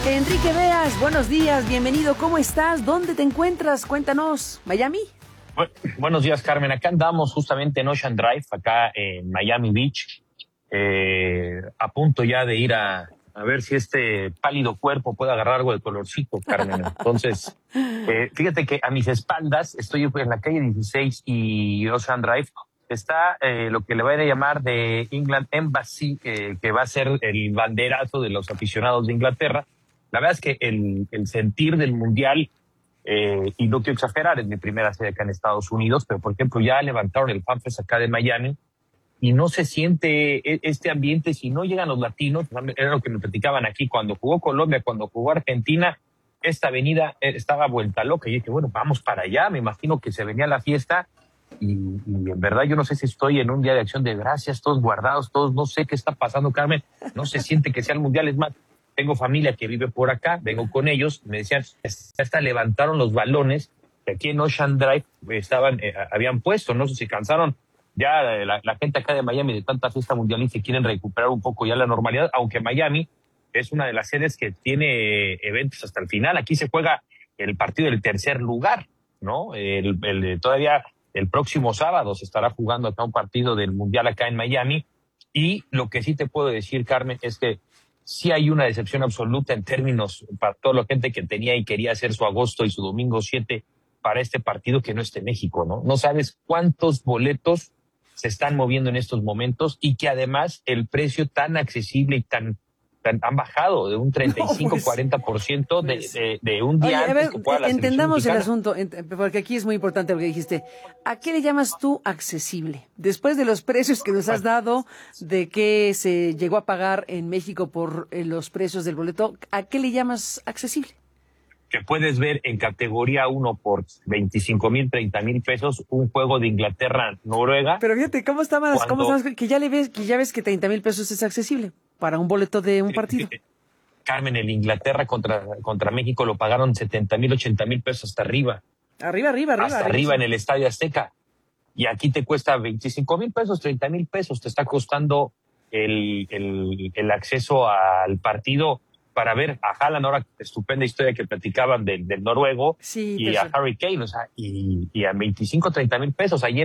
Enrique Beas, buenos días, bienvenido, ¿cómo estás? ¿Dónde te encuentras? Cuéntanos, ¿Miami? Buenos días, Carmen. Acá andamos justamente en Ocean Drive, acá en Miami Beach, a punto ya de ir a ver si este pálido cuerpo puede agarrar algo de colorcito, Carmen. Entonces, fíjate que a mis espaldas, estoy en la calle 16 y Ocean Drive, está lo que le van a llamar de England Embassy, que va a ser el banderazo de los aficionados de Inglaterra. La verdad es que el sentir del Mundial, y no quiero exagerar, es mi primera sede acá en Estados Unidos, pero por ejemplo ya levantaron el FanFest acá de Miami y no se siente este ambiente si no llegan los latinos. Era lo que me platicaban aquí cuando jugó Colombia, cuando jugó Argentina, esta avenida estaba vuelta loca. Y dije, bueno, vamos para allá, me imagino que se venía la fiesta y en verdad yo no sé si estoy en un día de acción de gracias, todos guardados, todos, no sé qué está pasando, Carmen, no se siente que sea el Mundial. Es más, tengo familia que vive por acá, vengo con ellos, me decían, hasta levantaron los balones que aquí en Ocean Drive habían puesto, no sé si cansaron ya la gente acá de Miami de tanta fiesta mundialista y quieren recuperar un poco ya la normalidad, aunque Miami es una de las sedes que tiene eventos hasta el final. Aquí se juega el partido del tercer lugar, ¿no? Todavía el próximo sábado se estará jugando acá un partido del Mundial acá en Miami, y lo que sí te puedo decir, Carmen, es que sí hay una decepción absoluta en términos para toda la gente que tenía y quería hacer su agosto y su domingo 7 para este partido que no esté en México, ¿no? No sabes cuántos boletos se están moviendo en estos momentos y que además el precio tan accesible y tan han bajado de un 35-40% de un día Oye, a ver, antes que pueda la entendamos el selección asunto, porque aquí es muy importante lo que dijiste. ¿A qué le llamas tú accesible? Después de los precios que nos has dado, de que se llegó a pagar en México por los precios del boleto, ¿a qué le llamas accesible? Que puedes ver en categoría 1 por 25,000, 30,000 pesos un juego de Inglaterra-Noruega. Pero fíjate, ¿cómo está más? Que ya ves que 30,000 pesos es accesible para un boleto de un partido. Carmen, el Inglaterra contra México lo pagaron 70,000, 80,000 pesos hasta arriba. Arriba En el Estadio Azteca. Y aquí te cuesta 25,000 pesos, 30,000 pesos. Te está costando el acceso al partido para ver a Haaland, ahora estupenda historia que platicaban del noruego, sí, y a Harry Kane, o sea, y a 25, 30,000 pesos. Ayer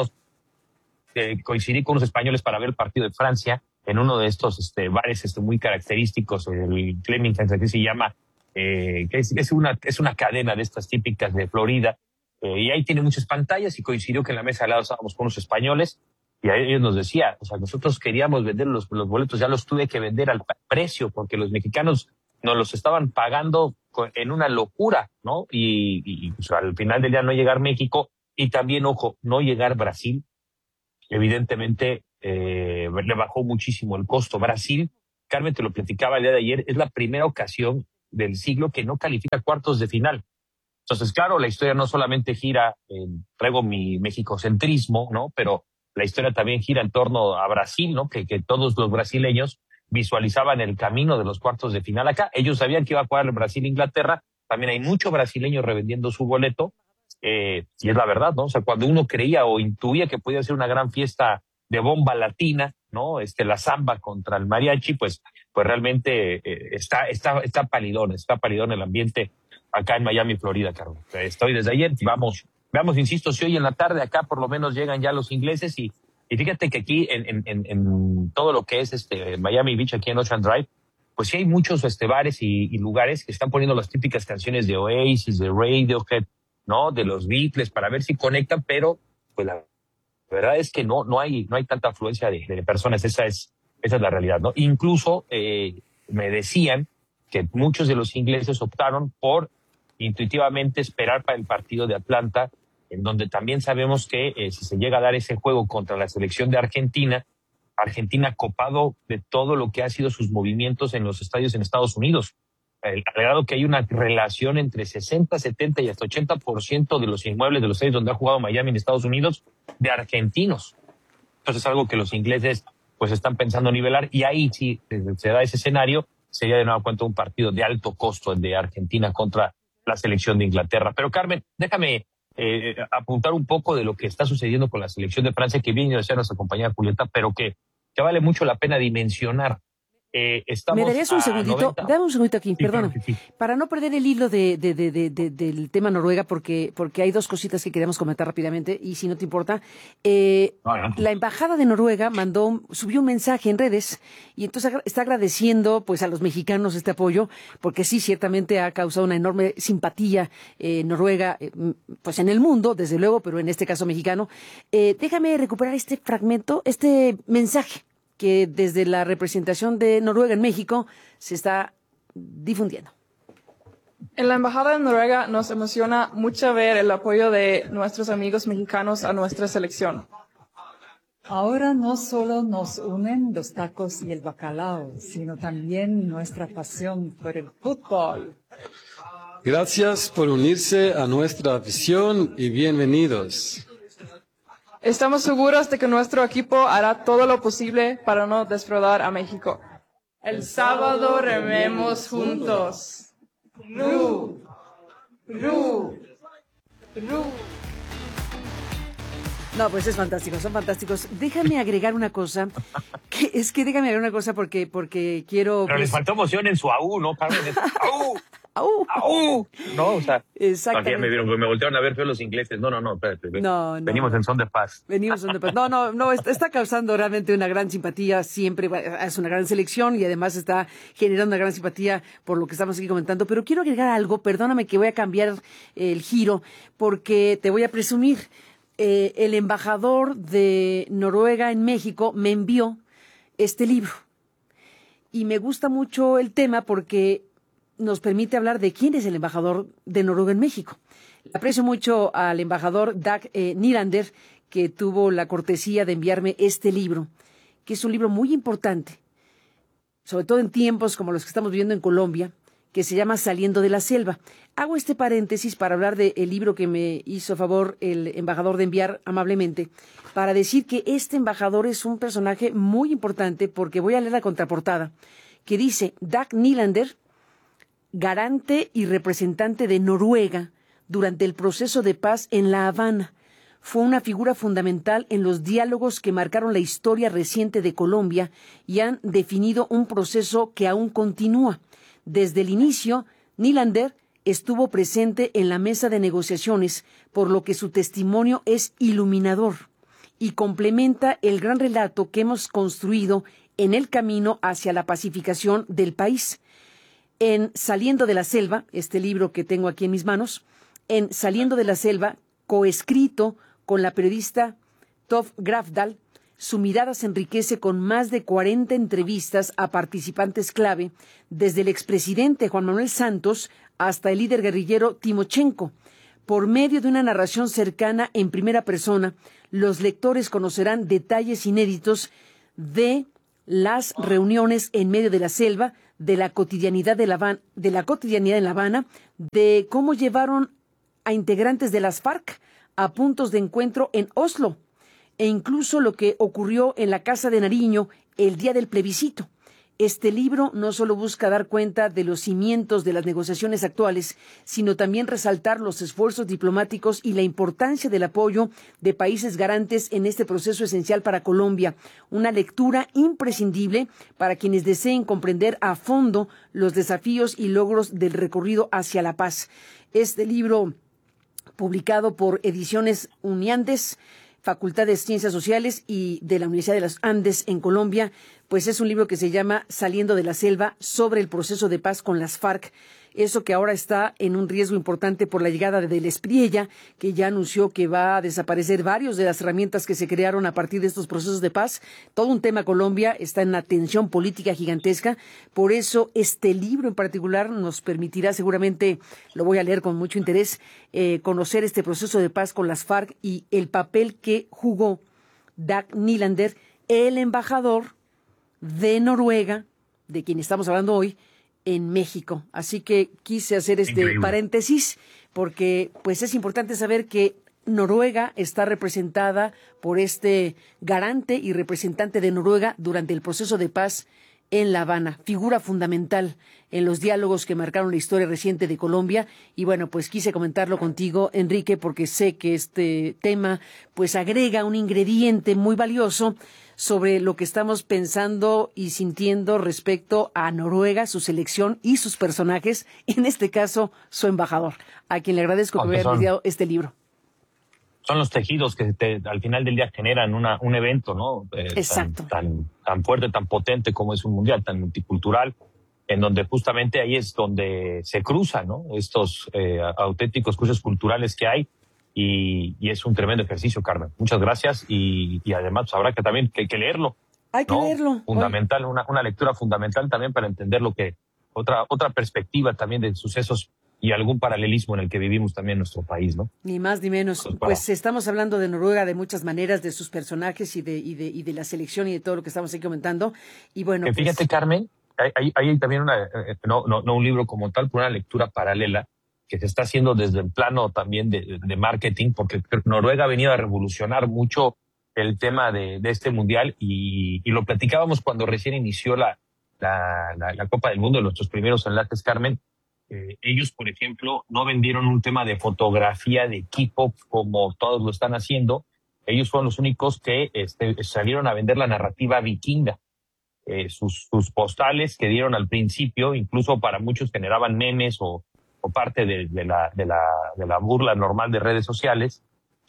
coincidí con unos españoles para ver el partido de Francia en uno de estos bares muy característicos, el Flemington, que se llama, que es una cadena de estas típicas de Florida, y ahí tiene muchas pantallas, y coincidió que en la mesa al lado estábamos con unos españoles, y a ellos nos decía, o sea, nosotros queríamos vender los boletos, ya los tuve que vender al precio, porque los mexicanos nos los estaban pagando en una locura, ¿no? Y pues, al final del día no llegar México, y también, ojo, no llegar Brasil, evidentemente le bajó muchísimo el costo. Brasil, Carmen, te lo platicaba el día de ayer, es la primera ocasión del siglo que no califica cuartos de final. Entonces, claro, la historia no solamente gira, traigo mi mexicocentrismo, ¿no? Pero la historia también gira en torno a Brasil, ¿no? Que todos los brasileños visualizaban el camino de los cuartos de final acá. Ellos sabían que iba a jugar el Brasil-Inglaterra. También hay mucho brasileño revendiendo su boleto. Y es la verdad, ¿no? O sea, cuando uno creía o intuía que podía ser una gran fiesta de bomba latina, ¿no? La samba contra el mariachi, pues realmente está palidón el ambiente acá en Miami, Florida, Carlos. Estoy desde ayer, veamos, insisto, si hoy en la tarde acá por lo menos llegan ya los ingleses, y fíjate que aquí en todo lo que es Miami Beach, aquí en Ocean Drive, pues sí hay muchos bares y lugares que están poniendo las típicas canciones de Oasis, de Radiohead, ¿no? De los Beatles, para ver si conectan, pero pues la verdad es que no hay tanta afluencia de personas. Esa es la realidad, ¿no? Incluso me decían que muchos de los ingleses optaron por intuitivamente esperar para el partido de Atlanta, en donde también sabemos que si se llega a dar ese juego contra la selección de Argentina copado de todo lo que ha sido sus movimientos en los estadios en Estados Unidos. Al grado que hay una relación entre 60, 70 y hasta 80% de los inmuebles de los estadios donde ha jugado Miami en Estados Unidos de argentinos. Entonces es algo que los ingleses pues están pensando nivelar, y ahí sí se da ese escenario, sería de nueva cuenta un partido de alto costo, el de Argentina contra la selección de Inglaterra. Pero Carmen, déjame apuntar un poco de lo que está sucediendo con la selección de Francia, que viene a ser nuestra compañera Julieta, pero que vale mucho la pena dimensionar. Estamos ¿Me darías un a segundito? 90. Dame un segundito aquí, Sí, perdón. claro que sí. Para no perder el hilo del tema Noruega, porque hay dos cositas que queremos comentar rápidamente, y si no te importa, Adelante. la embajada de Noruega subió un mensaje en redes, y entonces está agradeciendo pues a los mexicanos este apoyo, porque sí, ciertamente ha causado una enorme simpatía Noruega, pues en el mundo, desde luego, pero en este caso mexicano. Déjame recuperar este fragmento, este mensaje que desde la representación de Noruega en México se está difundiendo. En la Embajada de Noruega nos emociona mucho ver el apoyo de nuestros amigos mexicanos a nuestra selección. Ahora no solo nos unen los tacos y el bacalao, sino también nuestra pasión por el fútbol. Gracias por unirse a nuestra afición y bienvenidos. Estamos seguros de que nuestro equipo hará todo lo posible para no defraudar a México. El sábado rememos juntos. ¡Ru! ¡Ru! ¡Ru! No, pues es fantástico, son fantásticos. Déjame agregar una cosa, déjame agregar una cosa porque quiero... Pero les faltó emoción en su AU, ¿no? Carmen? ¡Au! ¡Au! ¡Au! No, o sea, Exactamente. ya me voltearon a ver feo los ingleses. No, espérate. No. Venimos en son de paz. Venimos donde pues, no, está causando realmente una gran simpatía siempre, es una gran selección y además está generando una gran simpatía por lo que estamos aquí comentando, pero quiero agregar algo, perdóname que voy a cambiar el giro, porque te voy a presumir, el embajador de Noruega en México me envió este libro y me gusta mucho el tema porque nos permite hablar de quién es el embajador de Noruega en México. Aprecio mucho al embajador Dag Nylander, que tuvo la cortesía de enviarme este libro, que es un libro muy importante, sobre todo en tiempos como los que estamos viviendo en Colombia, que se llama Saliendo de la Selva. Hago este paréntesis para hablar del libro que me hizo favor el embajador de enviar amablemente, para decir que este embajador es un personaje muy importante, porque voy a leer la contraportada, que dice: Dag Nylander, garante y representante de Noruega durante el proceso de paz en La Habana. Fue una figura fundamental en los diálogos que marcaron la historia reciente de Colombia y han definido un proceso que aún continúa. Desde el inicio, Nylander estuvo presente en la mesa de negociaciones, por lo que su testimonio es iluminador y complementa el gran relato que hemos construido en el camino hacia la pacificación del país. En Saliendo de la Selva, este libro que tengo aquí en mis manos, en Saliendo de la Selva, coescrito con la periodista Tove Grafdal, su mirada se enriquece con más de 40 entrevistas a participantes clave, desde el expresidente Juan Manuel Santos hasta el líder guerrillero Timochenko. Por medio de una narración cercana en primera persona, los lectores conocerán detalles inéditos de las reuniones en medio de la selva, de la cotidianidad en La Habana, de cómo llevaron a integrantes de las FARC a puntos de encuentro en Oslo, e incluso lo que ocurrió en la Casa de Nariño el día del plebiscito. Este libro no solo busca dar cuenta de los cimientos de las negociaciones actuales, sino también resaltar los esfuerzos diplomáticos y la importancia del apoyo de países garantes en este proceso esencial para Colombia. Una lectura imprescindible para quienes deseen comprender a fondo los desafíos y logros del recorrido hacia la paz. Este libro, publicado por Ediciones Uniandes, Facultad de Ciencias Sociales y de la Universidad de los Andes en Colombia, pues es un libro que se llama Saliendo de la Selva, sobre el proceso de paz con las FARC. Eso que ahora está en un riesgo importante por la llegada del Espriella, que ya anunció que va a desaparecer varias de las herramientas que se crearon a partir de estos procesos de paz. Todo un tema Colombia está en una tensión política gigantesca. Por eso este libro en particular nos permitirá, seguramente lo voy a leer con mucho interés, conocer este proceso de paz con las FARC y el papel que jugó Dag Nylander, el embajador de Noruega, de quien estamos hablando hoy, en México. Así que quise hacer este Increíble paréntesis porque pues es importante saber que Noruega está representada por este garante y representante de Noruega durante el proceso de paz en La Habana, figura fundamental en los diálogos que marcaron la historia reciente de Colombia. Y bueno, pues quise comentarlo contigo, Enrique, porque sé que este tema pues agrega un ingrediente muy valioso sobre lo que estamos pensando y sintiendo respecto a Noruega, su selección y sus personajes, en este caso su embajador, a quien le agradezco que me haya enviado este libro. Son los tejidos que al final del día generan un evento, ¿no? Exacto. Tan fuerte, tan potente como es un mundial, tan multicultural, en donde justamente ahí es donde se cruzan, ¿no? Estos auténticos cruces culturales que hay, y es un tremendo ejercicio, Carmen. Muchas gracias, y además pues, habrá que también que leerlo. Hay que leerlo. Fundamental, una lectura fundamental también para entender lo que otra perspectiva también de sucesos y algún paralelismo en el que vivimos también en nuestro país, ¿no? Ni más ni menos. Pues estamos hablando de Noruega de muchas maneras, de sus personajes y de la selección y de todo lo que estamos ahí comentando. Y bueno, fíjate, Carmen, hay también no un libro como tal, pero una lectura paralela que se está haciendo desde el plano también de marketing, porque Noruega ha venido a revolucionar mucho el tema de este mundial, y lo platicábamos cuando recién inició la Copa del Mundo, en nuestros primeros enlaces, Carmen. Ellos, por ejemplo, no vendieron un tema de fotografía de equipo como todos lo están haciendo. Ellos fueron los únicos que salieron a vender la narrativa vikinga. Sus postales que dieron al principio, incluso para muchos generaban memes o parte de la burla normal de redes sociales,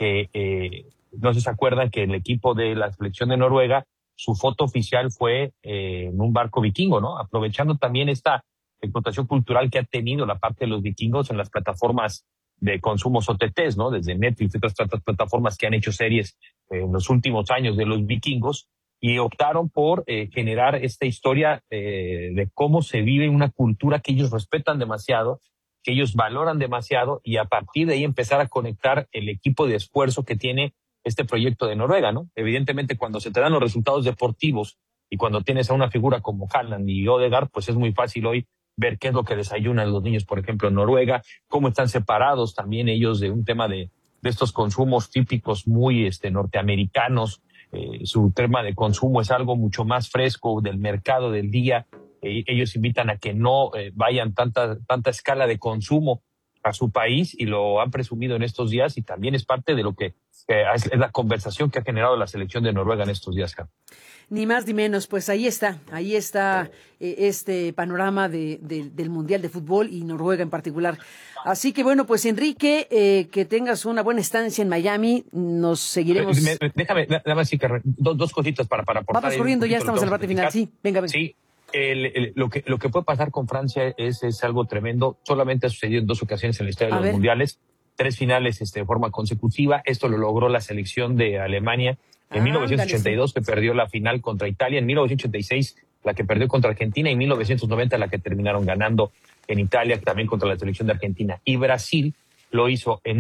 que no sé si se acuerdan que el equipo de la selección de Noruega, su foto oficial fue en un barco vikingo, ¿no? Aprovechando también esta explotación cultural que ha tenido la parte de los vikingos en las plataformas de consumos OTTs, ¿no? Desde Netflix y otras plataformas que han hecho series en los últimos años de los vikingos, y optaron por generar esta historia de cómo se vive una cultura que ellos respetan demasiado, que ellos valoran demasiado, y a partir de ahí empezar a conectar el equipo de esfuerzo que tiene este proyecto de Noruega, ¿no? Evidentemente, cuando se te dan los resultados deportivos y cuando tienes a una figura como Haaland y Odegaard, pues es muy fácil hoy ver qué es lo que desayunan los niños, por ejemplo, en Noruega, cómo están separados también ellos de un tema de estos consumos típicos muy norteamericanos. Su tema de consumo es algo mucho más fresco del mercado del día. Ellos invitan a que no vayan tanta escala de consumo a su país, y lo han presumido en estos días, y también es parte de lo que es la conversación que ha generado la selección de Noruega en estos días, Carlos. Ni más ni menos, pues ahí está este panorama del Mundial de Fútbol y Noruega en particular. Así que bueno, pues Enrique, que tengas una buena estancia en Miami, nos seguiremos. Déjame nada más, dos cositas para aportar. Vamos corriendo, ya estamos en la parte final, sí, venga. Sí, lo que puede pasar con Francia es algo tremendo. Solamente ha sucedido en 2 ocasiones en la historia de los mundiales, 3 finales de forma consecutiva. Esto lo logró la selección de Alemania en 1982, que perdió la final contra Italia, en 1986 la que perdió contra Argentina, y en 1990 la que terminaron ganando en Italia, también contra la selección de Argentina. Y Brasil lo hizo en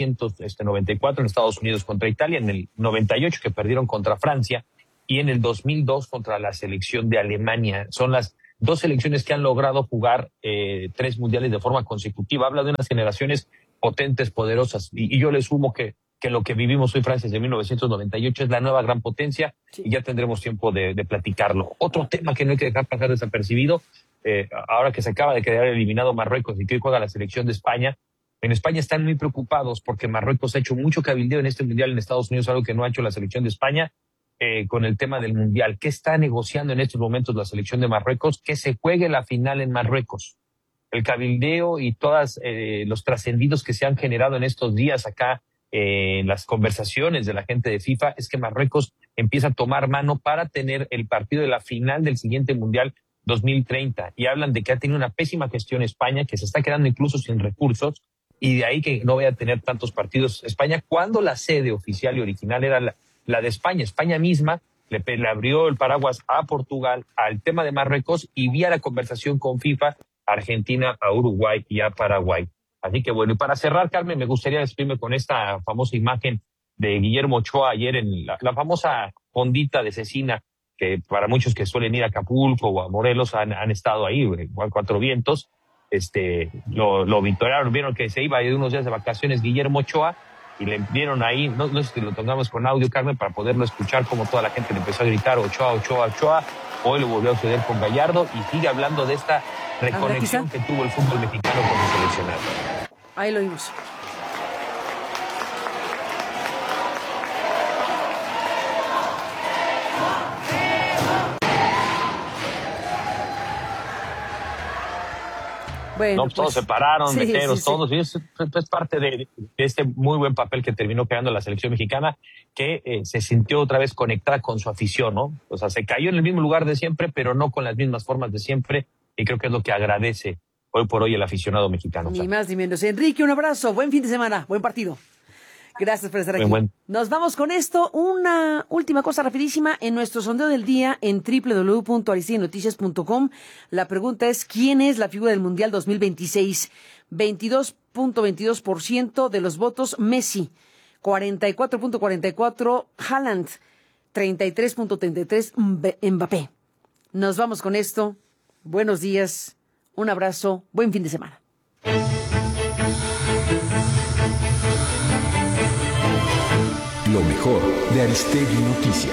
1994 en Estados Unidos contra Italia, en el 98 que perdieron contra Francia, y en el 2002 contra la selección de Alemania. Son las 2 selecciones que han logrado jugar 3 mundiales de forma consecutiva. Habla de unas generaciones potentes, poderosas, y yo le sumo que lo que vivimos hoy, Francia, desde 1998, es la nueva gran potencia, sí. Y ya tendremos tiempo de platicarlo. Otro tema que no hay que dejar pasar desapercibido, ahora que se acaba de quedar eliminado Marruecos y que hoy juega la selección de España, en España están muy preocupados porque Marruecos ha hecho mucho cabildeo en este mundial en Estados Unidos, algo que no ha hecho la selección de España, con el tema del mundial. ¿Qué está negociando en estos momentos la selección de Marruecos? Que se juegue la final en Marruecos. El cabildeo y todos los trascendidos que se han generado en estos días acá, en las conversaciones de la gente de FIFA, es que Marruecos empieza a tomar mano para tener el partido de la final del siguiente Mundial 2030, y hablan de que ha tenido una pésima gestión España, que se está quedando incluso sin recursos, y de ahí que no vaya a tener tantos partidos España, cuando la sede oficial y original era la de España. España misma le abrió el paraguas a Portugal, al tema de Marruecos, y vía la conversación con FIFA, a Argentina, a Uruguay y a Paraguay. Así que bueno, y para cerrar, Carmen, me gustaría despedirme con esta famosa imagen de Guillermo Ochoa ayer en la famosa fondita de Cecina, que para muchos que suelen ir a Acapulco o a Morelos han estado ahí, igual Cuatro Vientos, lo victoriaron, vieron que se iba de unos días de vacaciones Guillermo Ochoa, y le vieron ahí, no sé si lo tengamos con audio, Carmen, para poderlo escuchar, como toda la gente le empezó a gritar Ochoa, Ochoa, Ochoa, hoy lo volvió a suceder con Gallardo y sigue hablando de esta reconexión que tuvo el fútbol mexicano con el seleccionado. Ahí lo vimos. Bueno, no, todos se pararon, sí, meteros, todos. Y es parte de este muy buen papel que terminó creando la selección mexicana, que se sintió otra vez conectada con su afición, ¿no? O sea, se cayó en el mismo lugar de siempre, pero no con las mismas formas de siempre. Y creo que es lo que agradece hoy por hoy el aficionado mexicano. Ni más ni menos. Enrique, un abrazo. Buen fin de semana. Buen partido. Gracias por estar aquí. Nos vamos con esto. Una última cosa rapidísima. En nuestro sondeo del día en www.aristeguinoticias.com, la pregunta es: ¿quién es la figura del Mundial 2026? 22.22% de los votos Messi, 44.44% Haaland, 33.33% Mbappé. Nos vamos con esto. Buenos días. Un abrazo. Buen fin de semana. Lo mejor de Aristegui Noticias.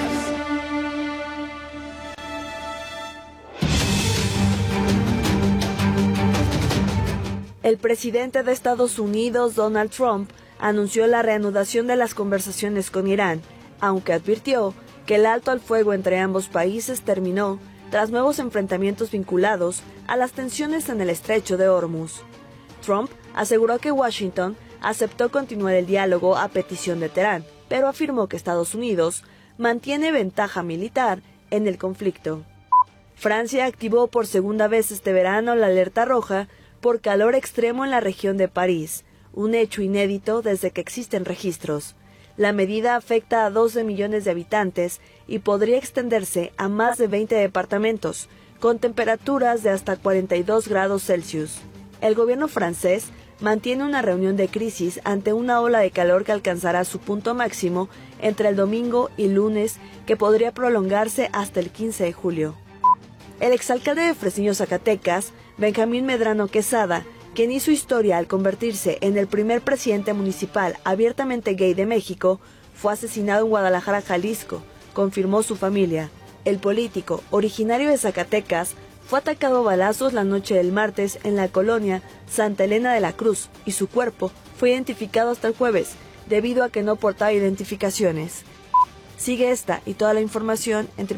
El presidente de Estados Unidos, Donald Trump, anunció la reanudación de las conversaciones con Irán, aunque advirtió que el alto al fuego entre ambos países terminó tras nuevos enfrentamientos vinculados a las tensiones en el estrecho de Hormuz. Trump aseguró que Washington aceptó continuar el diálogo a petición de Teherán, pero afirmó que Estados Unidos mantiene ventaja militar en el conflicto. Francia activó por segunda vez este verano la alerta roja por calor extremo en la región de París, un hecho inédito desde que existen registros. La medida afecta a 12 millones de habitantes y podría extenderse a más de 20 departamentos, con temperaturas de hasta 42 grados Celsius. El gobierno francés mantiene una reunión de crisis ante una ola de calor que alcanzará su punto máximo entre el domingo y lunes, que podría prolongarse hasta el 15 de julio. El exalcalde de Fresnillo, Zacatecas, Benjamín Medrano Quesada, quien hizo historia al convertirse en el primer presidente municipal abiertamente gay de México, fue asesinado en Guadalajara, Jalisco, confirmó su familia. El político, originario de Zacatecas, fue atacado a balazos la noche del martes en la colonia Santa Elena de la Cruz y su cuerpo fue identificado hasta el jueves, debido a que no portaba identificaciones. Sigue esta y toda la información en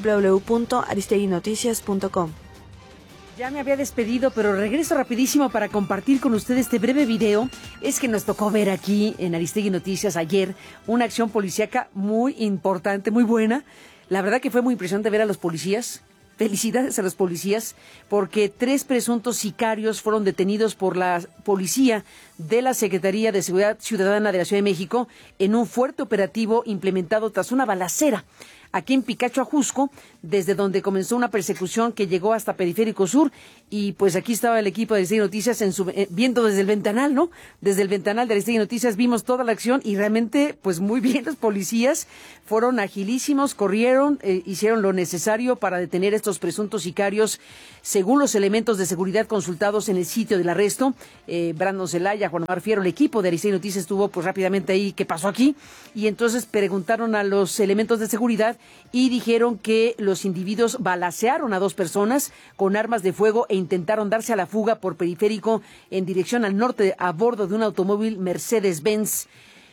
www.aristeguinoticias.com. Ya me había despedido, pero regreso rapidísimo para compartir con ustedes este breve video. Es que nos tocó ver aquí en Aristegui Noticias ayer una acción policíaca muy importante, muy buena. La verdad que fue muy impresionante ver a los policías. Felicidades a los policías, porque 3 presuntos sicarios fueron detenidos por la policía de la Secretaría de Seguridad Ciudadana de la Ciudad de México en un fuerte operativo implementado tras una balacera aquí en Picacho, Ajusco, desde donde comenzó una persecución que llegó hasta Periférico Sur. Y pues aquí estaba el equipo de Aristegui Noticias viendo desde el ventanal, ¿no? Desde el ventanal de Aristegui Noticias vimos toda la acción y realmente, pues muy bien, los policías fueron agilísimos, corrieron, hicieron lo necesario para detener estos presuntos sicarios, según los elementos de seguridad consultados en el sitio del arresto. Brandon Zelaya, Juan Omar Fierro, el equipo de Aristegui Noticias estuvo pues rápidamente ahí, ¿qué pasó aquí? Y entonces preguntaron a los elementos de seguridad y dijeron que los individuos balacearon a 2 personas con armas de fuego e intentaron darse a la fuga por Periférico en dirección al norte a bordo de un automóvil Mercedes-Benz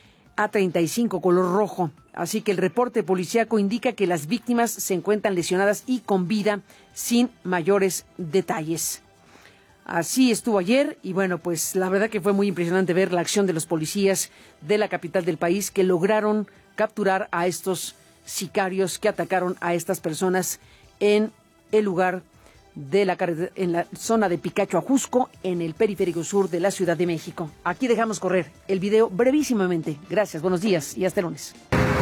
A35 color rojo. Así que el reporte policíaco indica que las víctimas se encuentran lesionadas y con vida, sin mayores detalles. Así estuvo ayer y bueno, pues la verdad que fue muy impresionante ver la acción de los policías de la capital del país, que lograron capturar a estos sicarios que atacaron a estas personas en el lugar de la carretera, en la zona de Picacho, Ajusco, en el Periférico Sur de la Ciudad de México. Aquí dejamos correr el video brevísimamente. Gracias, buenos días y hasta el lunes.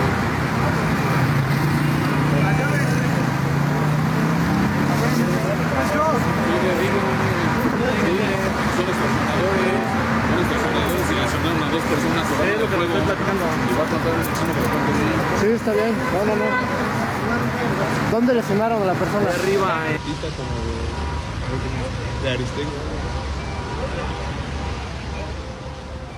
Sí, está bien. No. ¿Dónde lesionaron a la persona? De arriba, como de Aristegui.